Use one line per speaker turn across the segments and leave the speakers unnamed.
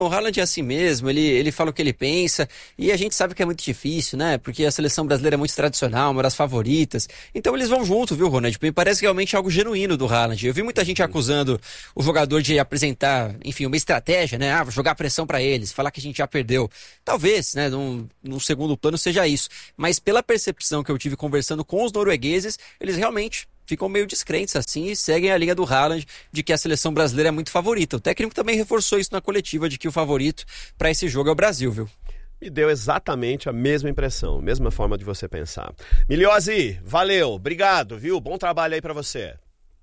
O Haaland é assim mesmo, ele fala o que ele pensa, e a gente sabe que é muito difícil, né? Porque a seleção brasileira é muito tradicional, uma das favoritas. Então eles vão junto, viu, Ronald? Me parece realmente algo genuíno do Haaland. Eu vi muita gente acusando o jogador de apresentar, enfim, uma estratégia, né? Vou jogar pressão pra eles, falar que a gente já perdeu. Talvez, né, num segundo plano seja isso. Mas pela percepção que eu tive conversando com os noruegueses, eles realmente ficam meio descrentes assim e seguem a linha do Haaland de que a seleção brasileira é muito favorita. O técnico também reforçou isso na coletiva, de que o favorito para esse jogo é o Brasil, viu?
Me deu exatamente a mesma impressão, mesma forma de você pensar. Miliose, valeu, obrigado, viu? Bom trabalho aí para você.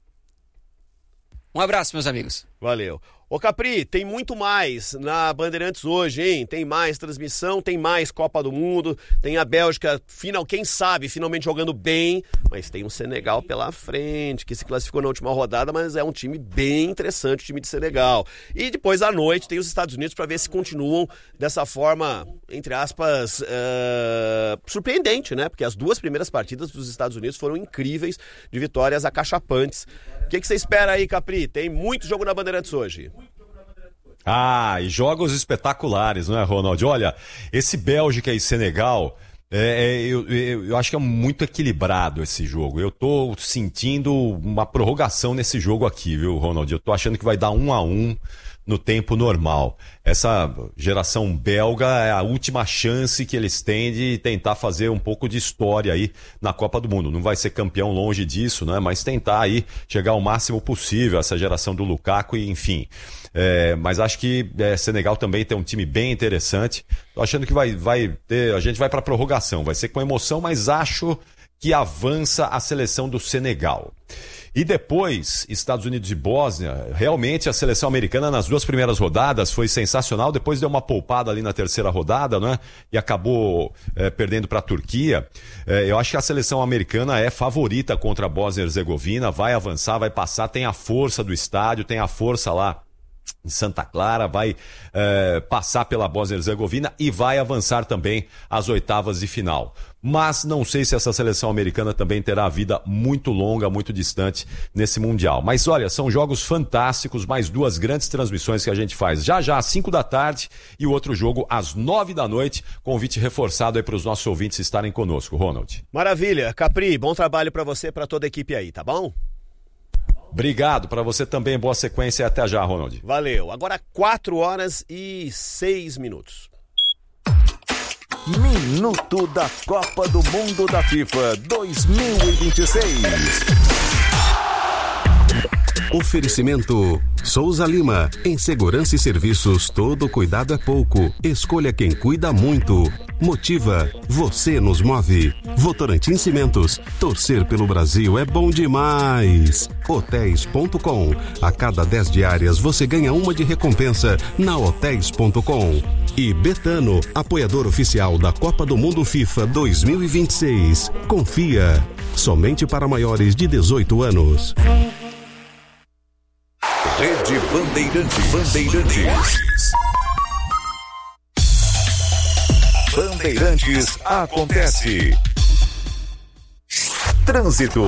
Um abraço, meus amigos.
Valeu. Ô Capri, tem muito mais na Bandeirantes hoje, hein? Tem mais transmissão, tem mais Copa do Mundo, tem a Bélgica, quem sabe, finalmente jogando bem, mas tem um Senegal pela frente, que se classificou na última rodada, mas é um time bem interessante, o time de Senegal. E depois à noite tem os Estados Unidos para ver se continuam dessa forma, entre aspas, surpreendente, né? Porque as duas primeiras partidas dos Estados Unidos foram incríveis, de vitórias acachapantes. O que você espera aí, Capri? Tem muito jogo na Bandeirantes hoje.
E jogos espetaculares, não é, Ronald? Olha, esse Bélgica e Senegal, eu acho que é muito equilibrado esse jogo. Eu tô sentindo uma prorrogação nesse jogo aqui, viu, Ronald? Eu tô achando que vai dar 1-1 no tempo normal. Essa geração belga é a última chance que eles têm de tentar fazer um pouco de história aí na Copa do Mundo. Não vai ser campeão longe disso, né? Mas tentar aí chegar ao máximo possível, essa geração do Lukaku e enfim. Mas acho que Senegal também tem um time bem interessante. Tô achando que a gente vai para prorrogação. Vai ser com emoção, mas acho que avança a seleção do Senegal. E depois, Estados Unidos e Bósnia, realmente a seleção americana nas duas primeiras rodadas foi sensacional, depois deu uma poupada ali na terceira rodada, né? E acabou perdendo para a Turquia. Eu acho que a seleção americana é favorita contra a Bósnia e Herzegovina, vai avançar, vai passar, tem a força do estádio, tem a força lá em Santa Clara, vai passar pela Bósnia e Herzegovina e vai avançar também às oitavas de final. Mas não sei se essa seleção americana também terá a vida muito longa, muito distante nesse Mundial. Mas olha, são jogos fantásticos, mais duas grandes transmissões que a gente faz já às 5 da tarde e o outro jogo às 9 da noite. Convite reforçado aí para os nossos ouvintes estarem conosco, Ronald.
Maravilha. Capri, bom trabalho para você e para toda a equipe aí, tá bom?
Obrigado, para você também, boa sequência e até já, Ronald.
Valeu, agora 4h06.
Minuto da Copa do Mundo da FIFA 2026. Oferecimento Souza Lima. Em segurança e serviços, todo cuidado é pouco. Escolha quem cuida muito. Motiva. Você nos move. Votorantim Cimentos. Torcer pelo Brasil é bom demais. Hotéis.com. A cada 10 diárias você ganha uma de recompensa na Hotéis.com. E Betano, apoiador oficial da Copa do Mundo FIFA 2026. Confia. Somente para maiores de 18 anos.
Rede Bandeirantes. Bandeirantes acontece. Trânsito.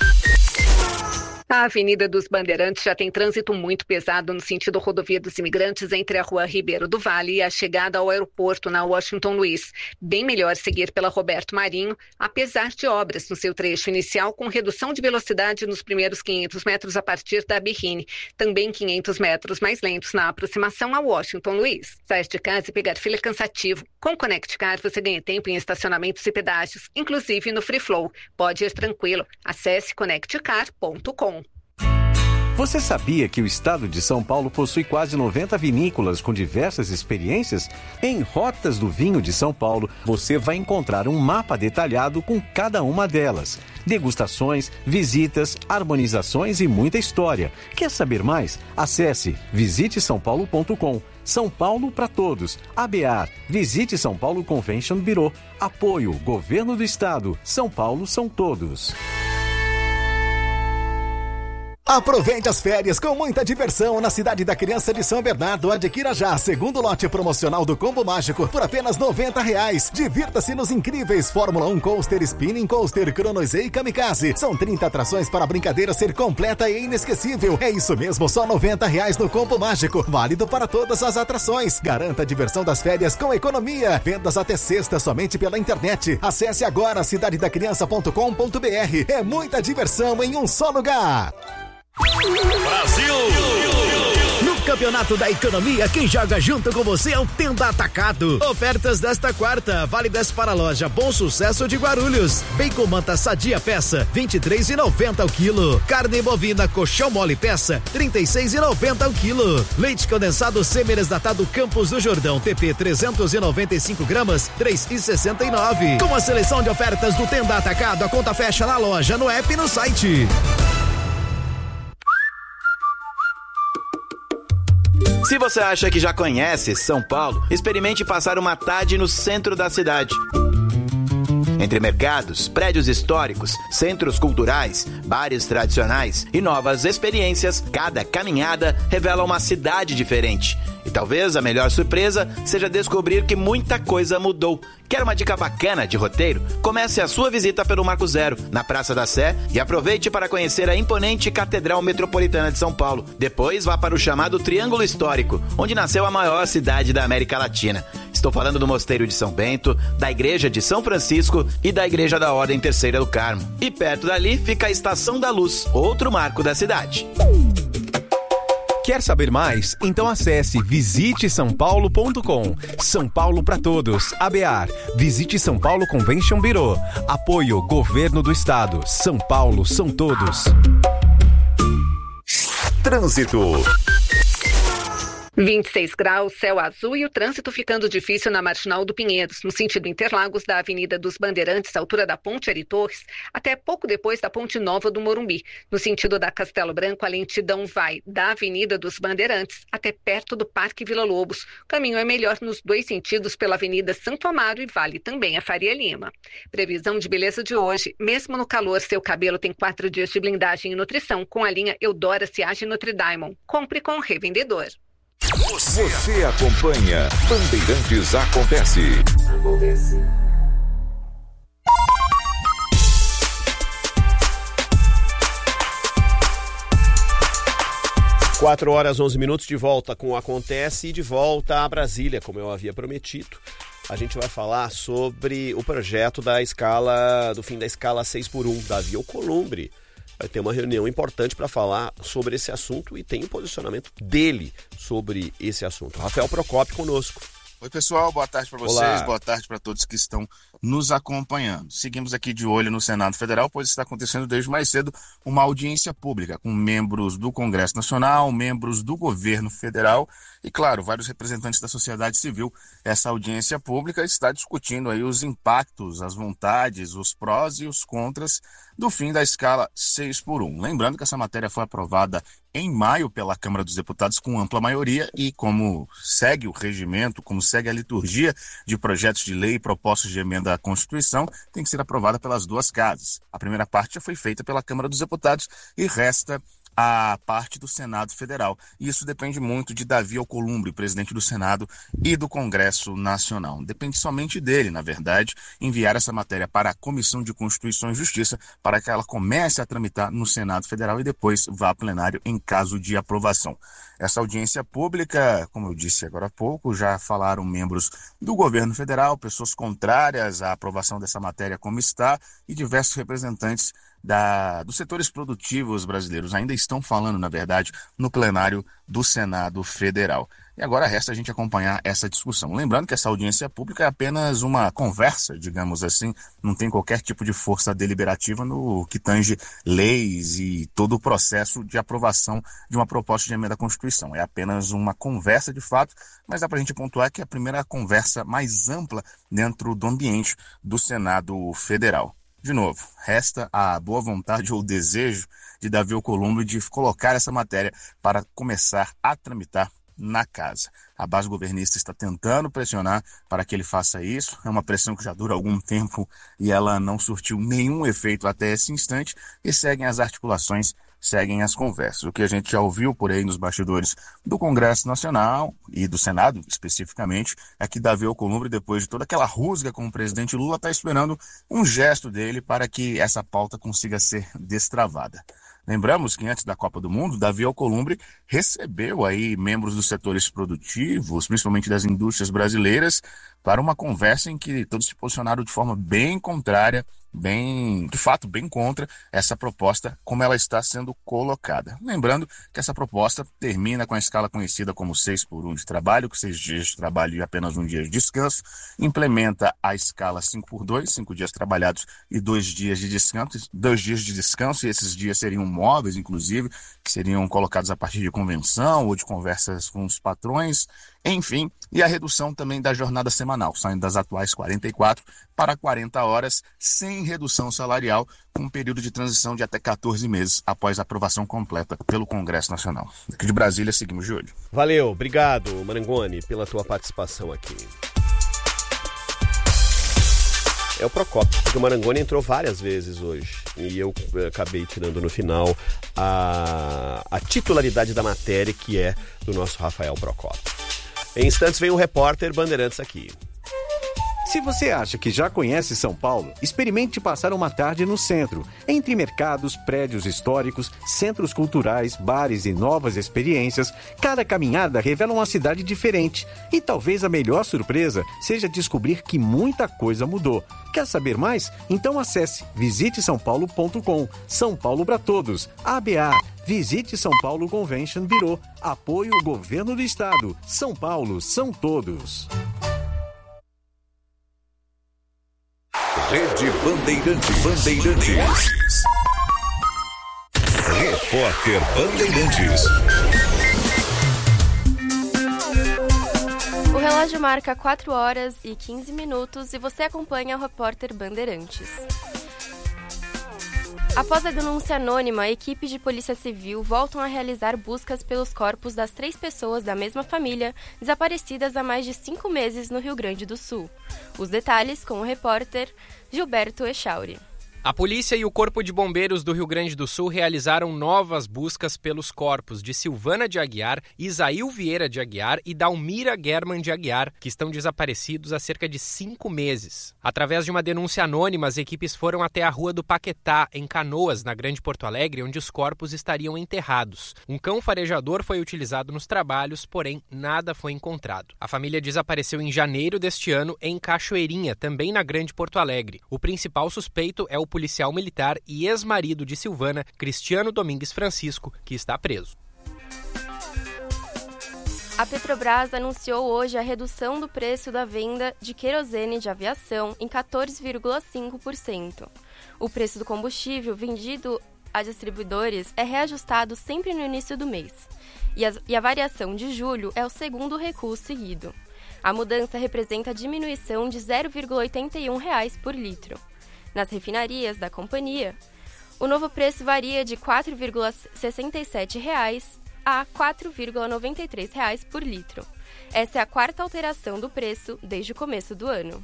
A Avenida dos Bandeirantes já tem trânsito muito pesado no sentido Rodovia dos Imigrantes entre a Rua Ribeiro do Vale e a chegada ao aeroporto na Washington Luiz. Bem melhor seguir pela Roberto Marinho, apesar de obras no seu trecho inicial com redução de velocidade nos primeiros 500 metros a partir da Berrine. Também 500 metros mais lentos na aproximação a Washington Luiz. Sair de casa e pegar fila é cansativo. Com Connect Car você ganha tempo em estacionamentos e pedágios, inclusive no Free Flow. Pode ir tranquilo. Acesse connectcar.com.
Você sabia que o estado de São Paulo possui quase 90 vinícolas com diversas experiências? Em Rotas do Vinho de São Paulo, você vai encontrar um mapa detalhado com cada uma delas. Degustações, visitas, harmonizações e muita história. Quer saber mais? Acesse visitesaopaulo.com. São Paulo para todos. ABAR. Visite São Paulo Convention Bureau. Apoio Governo do Estado. São Paulo são todos.
Aproveite as férias com muita diversão na Cidade da Criança de São Bernardo. Adquira já segundo lote promocional do Combo Mágico por apenas R$90. Divirta-se nos incríveis Fórmula 1 Coaster, Spinning Coaster, Chronosei e Kamikaze. São 30 atrações para a brincadeira ser completa e inesquecível. É isso mesmo, só R$90 no Combo Mágico. Válido para todas as atrações. Garanta a diversão das férias com economia. Vendas até sexta somente pela internet. Acesse agora cidadedacriança.com.br. É muita diversão em um só lugar.
Brasil!
No Campeonato da Economia, quem joga junto com você é o Tenda Atacado. Ofertas desta quarta, válidas para a loja Bom Sucesso de Guarulhos. Bacon manta sadia peça, R$23,90 ao quilo. Carne bovina colchão mole peça, R$36,90 ao quilo. Leite condensado semi-desnatado Campos do Jordão, TP 395 gramas, R$3,69. Com a seleção de ofertas do Tenda Atacado, a conta fecha na loja, no app e no site.
Se você acha que já conhece São Paulo, experimente passar uma tarde no centro da cidade. Entre mercados, prédios históricos, centros culturais, bares tradicionais e novas experiências, cada caminhada revela uma cidade diferente. E talvez a melhor surpresa seja descobrir que muita coisa mudou. Quer uma dica bacana de roteiro? Comece a sua visita pelo Marco Zero, na Praça da Sé, e aproveite para conhecer a imponente Catedral Metropolitana de São Paulo. Depois vá para o chamado Triângulo Histórico, onde nasceu a maior cidade da América Latina. Estou falando do Mosteiro de São Bento, da Igreja de São Francisco e da Igreja da Ordem Terceira do Carmo. E perto dali fica a Estação da Luz, outro marco da cidade.
Quer saber mais? Então acesse visitesaopaulo.com. São Paulo para todos. ABAR. Visite São Paulo Convention Bureau. Apoio Governo do Estado. São Paulo são todos.
Trânsito.
26 graus, céu azul e o trânsito ficando difícil na Marginal do Pinheiros, no sentido Interlagos da Avenida dos Bandeirantes, altura da Ponte Ari Torres, até pouco depois da Ponte Nova do Morumbi. No sentido da Castelo Branco, a lentidão vai da Avenida dos Bandeirantes até perto do Parque Vila Lobos. O caminho é melhor nos dois sentidos pela Avenida Santo Amaro e vale também a Faria Lima. Previsão de beleza de hoje: mesmo no calor, seu cabelo tem 4 dias de blindagem e nutrição com a linha Eudora Ciage Nutri Diamond. Compre com o revendedor.
Você acompanha Bandeirantes Acontece.
4h11 de volta com o Acontece e de volta a Brasília, como eu havia prometido. A gente vai falar sobre o projeto do fim da escala 6x1 da Via Alcolumbre. Vai ter uma reunião importante para falar sobre esse assunto e tem o posicionamento dele sobre esse assunto. Rafael Procópio conosco.
Oi, pessoal, boa tarde para vocês,
Olá.
Boa tarde para todos que estão nos acompanhando. Seguimos aqui de olho no Senado Federal, pois está acontecendo desde mais cedo uma audiência pública com membros do Congresso Nacional, membros do governo federal e, claro, vários representantes da sociedade civil. Essa audiência pública está discutindo aí os impactos, as vontades, os prós e os contras do fim da escala 6x1. Lembrando que essa matéria foi aprovada em maio pela Câmara dos Deputados com ampla maioria e, como segue o regimento, como segue a liturgia de projetos de lei e propostas de emenda à Constituição, tem que ser aprovada pelas duas casas. A primeira parte já foi feita pela Câmara dos Deputados e resta a parte do Senado Federal. E isso depende muito de Davi Alcolumbre, presidente do Senado e do Congresso Nacional. Depende somente dele, na verdade, enviar essa matéria para a Comissão de Constituição e Justiça para que ela comece a tramitar no Senado Federal e depois vá a plenário em caso de aprovação. Essa audiência pública, como eu disse agora há pouco, já falaram membros do governo federal, pessoas contrárias à aprovação dessa matéria como está e diversos representantes dos setores produtivos brasileiros ainda estão falando, na verdade, no plenário do Senado Federal. E agora resta a gente acompanhar essa discussão. Lembrando que essa audiência pública é apenas uma conversa, digamos assim, não tem qualquer tipo de força deliberativa no que tange leis e todo o processo de aprovação de uma proposta de emenda à Constituição. É apenas uma conversa de fato, mas dá para a gente pontuar que é a primeira conversa mais ampla dentro do ambiente do Senado Federal. De novo, resta a boa vontade ou desejo de Davi Alcolumbre de colocar essa matéria para começar a tramitar na casa. A base governista está tentando pressionar para que ele faça isso. É uma pressão que já dura algum tempo e ela não surtiu nenhum efeito até esse instante e seguem as articulações seguem as conversas. O que a gente já ouviu por aí nos bastidores do Congresso Nacional e do Senado, especificamente, é que Davi Alcolumbre, depois de toda aquela rusga com o presidente Lula, está esperando um gesto dele para que essa pauta consiga ser destravada. Lembramos que antes da Copa do Mundo, Davi Alcolumbre recebeu aí membros dos setores produtivos, principalmente das indústrias brasileiras, para uma conversa em que todos se posicionaram de forma bem contrária, de fato bem contra essa proposta como ela está sendo colocada. Lembrando que essa proposta termina com a escala conhecida como 6x1 de trabalho, com 6 dias de trabalho e apenas 1 dia de descanso, implementa a escala 5x2, 5 dias trabalhados e 2 dias de descanso, e esses dias seriam móveis, inclusive, que seriam colocados a partir de convenção ou de conversas com os patrões, enfim, e a redução também da jornada semanal, saindo das atuais 44 para 40 horas, sem redução salarial, com um período de transição de até 14 meses após a aprovação completa pelo Congresso Nacional. Aqui de Brasília, seguimos de olho.
Valeu, obrigado, Marangoni, pela tua participação aqui. É o Procópio, porque o Marangoni entrou várias vezes hoje e eu acabei tirando no final a titularidade da matéria, que é do nosso Rafael Procópio. Em instantes vem o repórter Bandeirantes aqui.
Se você acha que já conhece São Paulo, experimente passar uma tarde no centro, entre mercados, prédios históricos, centros culturais, bares e novas experiências. Cada caminhada revela uma cidade diferente. E talvez a melhor surpresa seja descobrir que muita coisa mudou. Quer saber mais? Então acesse visitesaopaulo.com. São Paulo para todos. ABA. Visite São Paulo Convention Bureau. Apoio Governo do Estado. São Paulo são todos.
Rede Bandeirantes. Repórter Bandeirantes.
O relógio marca 4 horas e 15 minutos e você acompanha o repórter Bandeirantes. Após a denúncia anônima, equipes de polícia civil voltam a realizar buscas pelos corpos das 3 pessoas da mesma família desaparecidas há mais de 5 meses no Rio Grande do Sul. Os detalhes com o repórter Gilberto Echauri.
A polícia e o Corpo de Bombeiros do Rio Grande do Sul realizaram novas buscas pelos corpos de Silvana de Aguiar, Isaíl Vieira de Aguiar e Dalmira German de Aguiar, que estão desaparecidos há cerca de 5 meses. Através de uma denúncia anônima, as equipes foram até a Rua do Paquetá, em Canoas, na Grande Porto Alegre, onde os corpos estariam enterrados. Um cão farejador foi utilizado nos trabalhos, porém nada foi encontrado. A família desapareceu em janeiro deste ano em Cachoeirinha, também na Grande Porto Alegre. O principal suspeito é o policial militar e ex-marido de Silvana, Cristiano Domingues Francisco, que está preso.
A Petrobras anunciou hoje a redução do preço da venda de querosene de aviação em 14,5%. O preço do combustível vendido a distribuidores é reajustado sempre no início do mês. E a variação de julho é o segundo recuo seguido. A mudança representa a diminuição de R$ 0,81 por litro. Nas refinarias da companhia, o novo preço varia de R$ 4,67 a R$ 4,93 por litro. Essa é a 4ª alteração do preço desde o começo do ano.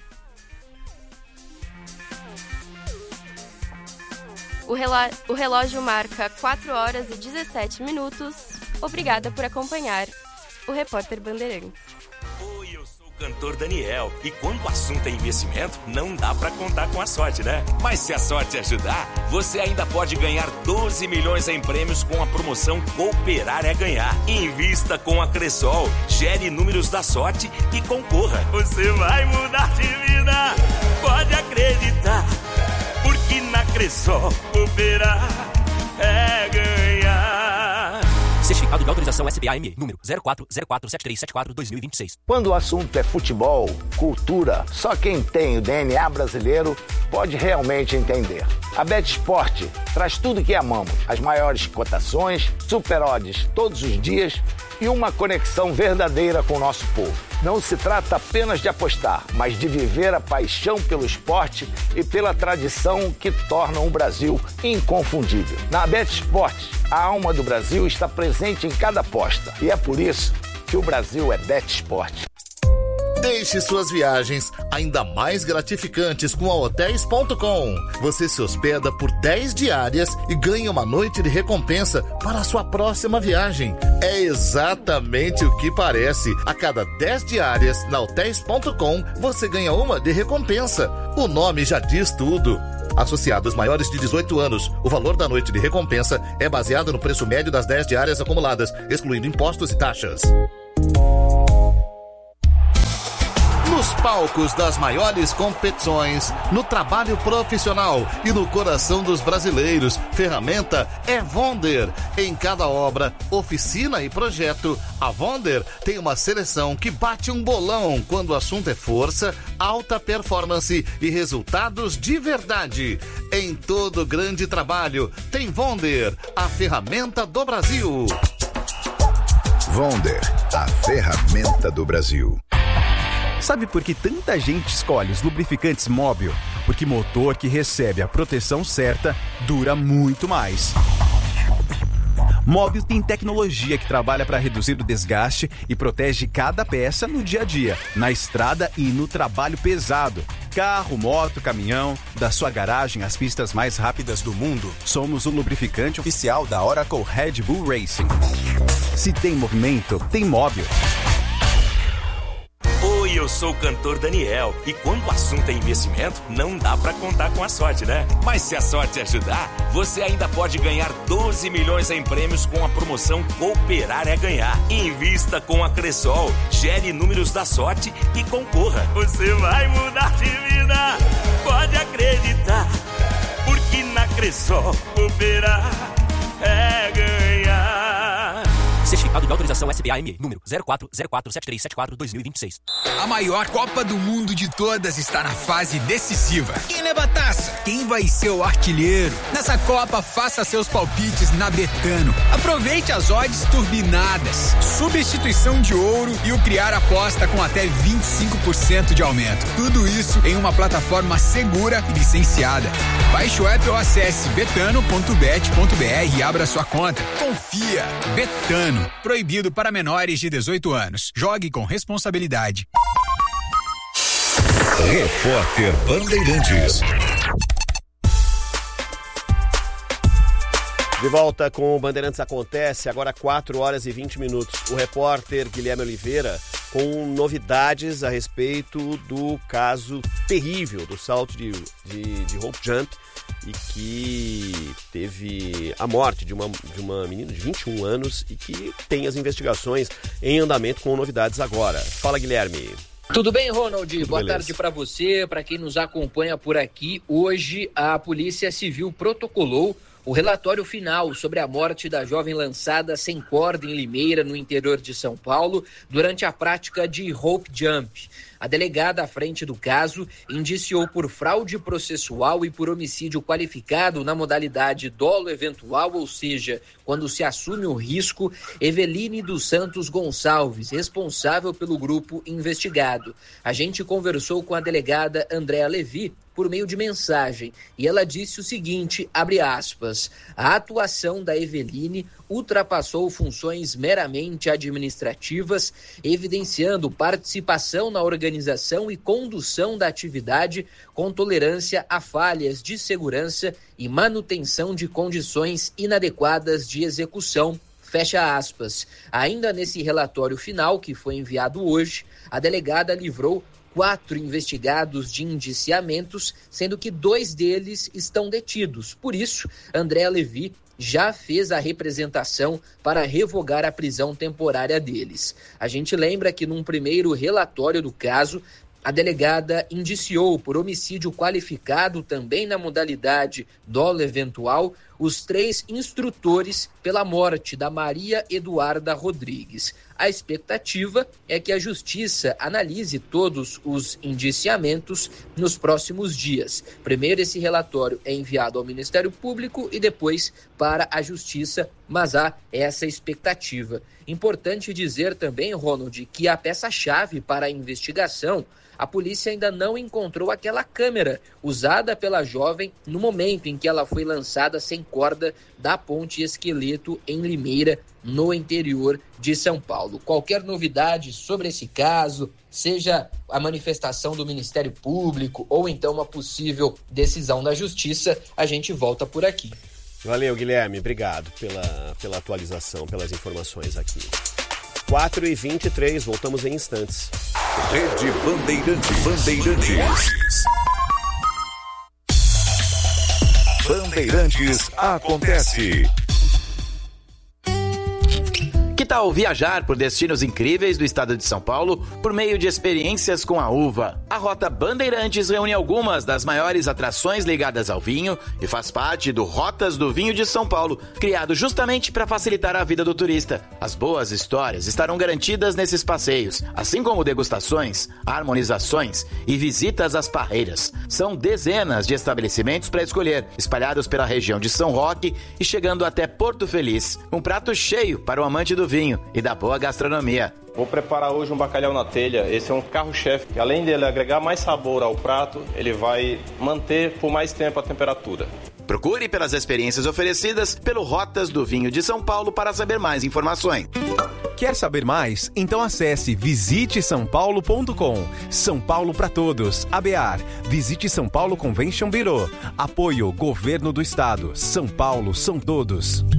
O relógio marca 4 horas e 17 minutos. Obrigada por acompanhar o repórter Bandeirantes.
Oi, eu sou o cantor Daniel. E quando o assunto é investimento, não dá pra contar com a sorte, né? Mas se a sorte ajudar, você ainda pode ganhar 12 milhões em prêmios com a promoção Cooperar é Ganhar. Invista com a Cressol, gere números da sorte e concorra. Você vai mudar de vida, pode acreditar. Porque na Cressol, cooperar é ganhar.
Certificado de autorização SBAME, número 04047374-2026.
Quando o assunto é futebol, cultura, só quem tem o DNA brasileiro pode realmente entender. A BetSport traz tudo que amamos, as maiores cotações, super odds todos os dias e uma conexão verdadeira com o nosso povo. Não se trata apenas de apostar, mas de viver a paixão pelo esporte e pela tradição que tornam o Brasil inconfundível. Na BetSport, a alma do Brasil está presente em cada aposta e é por isso que o Brasil é BetSport.
Deixe suas viagens ainda mais gratificantes com a Hotels.com. Você se hospeda por 10 diárias e ganha uma noite de recompensa para a sua próxima viagem. É exatamente o que parece. A cada 10 diárias na Hotels.com, você ganha uma de recompensa. O nome já diz tudo. Associados maiores de 18 anos, o valor da noite de recompensa é baseado no preço médio das 10 diárias acumuladas, excluindo impostos e taxas. Nos palcos das maiores competições, no trabalho profissional e no coração dos brasileiros, ferramenta é Wonder. Em cada obra, oficina e projeto, a Wonder tem uma seleção que bate um bolão quando o assunto é força, alta performance e resultados de verdade. Em todo grande trabalho, tem Wonder, a ferramenta do Brasil.
Wonder, a ferramenta do Brasil.
Sabe por que tanta gente escolhe os lubrificantes Móbil? Porque motor que recebe a proteção certa dura muito mais. Móbil tem tecnologia que trabalha para reduzir o desgaste e protege cada peça no dia a dia, na estrada e no trabalho pesado. Carro, moto, caminhão, da sua garagem às pistas mais rápidas do mundo, somos o lubrificante oficial da Oracle Red Bull Racing. Se tem movimento, tem Móbil.
Oi, eu sou o cantor Daniel. E quando o assunto é investimento, não dá pra contar com a sorte, né? Mas se a sorte ajudar, você ainda pode ganhar 12 milhões em prêmios com a promoção Cooperar é Ganhar. Invista com a Cressol, gere números da sorte e concorra. Você vai mudar de vida, pode acreditar. Porque na Cressol, cooperar é ganhar.
Certificado de autorização SBA-ME, número 04047374-2026.
A maior Copa do Mundo de todas está na fase decisiva. Quem leva a taça? Quem vai ser o artilheiro? Nessa Copa, faça seus palpites na Betano. Aproveite as odds turbinadas, substituição de ouro e o criar aposta com até 25% de aumento. Tudo isso em uma plataforma segura e licenciada. Baixe o app ou acesse betano.bet.br e abra sua conta. Confia. Betano. Proibido para menores de 18 anos. Jogue com responsabilidade.
Repórter Bandeirantes.
De volta com o Bandeirantes Acontece, agora 4 horas e 20 minutos. O repórter Guilherme Oliveira com novidades a respeito do caso terrível do salto de rope jump e que teve a morte de uma menina de 21 anos e que tem as investigações em andamento com novidades agora. Fala, Guilherme.
Tudo bem, Ronald? Boa
beleza.
Tarde para você, para quem nos acompanha por aqui. Hoje a Polícia Civil protocolou o relatório final sobre a morte da jovem lançada sem corda em Limeira, no interior de São Paulo, durante a prática de rope jump. A delegada à frente do caso indiciou por fraude processual e por homicídio qualificado na modalidade dolo eventual, ou seja, quando se assume o risco, Eveline dos Santos Gonçalves, responsável pelo grupo investigado. A gente conversou com a delegada Andréa Levi por meio de mensagem e ela disse o seguinte, abre aspas, a atuação da Eveline ultrapassou funções meramente administrativas, evidenciando participação na organização e condução da atividade com tolerância a falhas de segurança e manutenção de condições inadequadas de execução. Fecha aspas. Ainda nesse relatório final, que foi enviado hoje, a delegada livrou 4 investigados de indiciamentos, sendo que 2 deles estão detidos. Por isso, Andréa Levi já fez a representação para revogar a prisão temporária deles. A gente lembra que num primeiro relatório do caso, a delegada indiciou por homicídio qualificado também na modalidade dolo eventual os 3 instrutores pela morte da Maria Eduarda Rodrigues. A expectativa é que a Justiça analise todos os indiciamentos nos próximos dias. Primeiro, esse relatório é enviado ao Ministério Público e depois para a Justiça, mas há essa expectativa. Importante dizer também, Ronald, que a peça-chave para a investigação, a polícia ainda não encontrou aquela câmera usada pela jovem no momento em que ela foi lançada sem corda da Ponte Esqueleto, em Limeira, no interior de São Paulo. Qualquer novidade sobre esse caso, seja a manifestação do Ministério Público ou então uma possível decisão da Justiça, a gente volta por aqui.
Valeu, Guilherme. Obrigado pela atualização, pelas informações aqui. 4h23, voltamos em instantes.
Rede Bandeirantes. Bandeirantes acontece.
Que tal viajar por destinos incríveis do estado de São Paulo por meio de experiências com a uva? A Rota Bandeirantes reúne algumas das maiores atrações ligadas ao vinho e faz parte do Rotas do Vinho de São Paulo, criado justamente para facilitar a vida do turista. As boas histórias estarão garantidas nesses passeios, assim como degustações, harmonizações e visitas às parreiras. São dezenas de estabelecimentos para escolher, espalhados pela região de São Roque e chegando até Porto Feliz. Um prato cheio para o amante do vinho e da boa gastronomia.
Vou preparar hoje um bacalhau na telha. Esse é um carro-chefe. Além dele agregar mais sabor ao prato, ele vai manter por mais tempo a temperatura.
Procure pelas experiências oferecidas pelo Rotas do Vinho de São Paulo para saber mais informações.
Quer saber mais? Então acesse visitesaopaulo.com. São Paulo para todos. ABAR. Visite São Paulo Convention Bureau. Apoio Governo do Estado. São Paulo são todos.